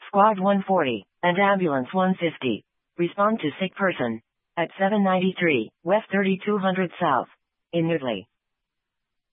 Squad 140, and Ambulance 150. Respond to sick person. At 793, West 3200 South. In Newtley.